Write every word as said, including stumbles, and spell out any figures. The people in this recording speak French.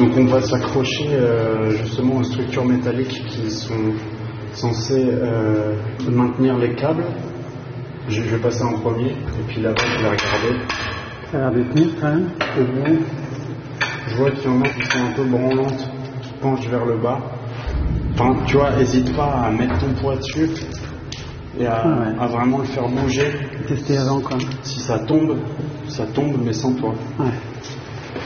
Donc on va s'accrocher euh, justement aux structures métalliques qui sont censées euh, maintenir les câbles. Je, je vais passer en premier, et puis là-bas je vais regarder. Ça a l'air d'être mis quand même. Au bout, je vois qu'il y en a qui sont un peu branlantes, qui penchent vers le bas. Enfin, tu vois, n'hésite pas à mettre ton poids dessus et à, ah ouais. à vraiment le faire bouger. Tester avant quoi. Si ça tombe, ça tombe, mais sans toi. Ouais.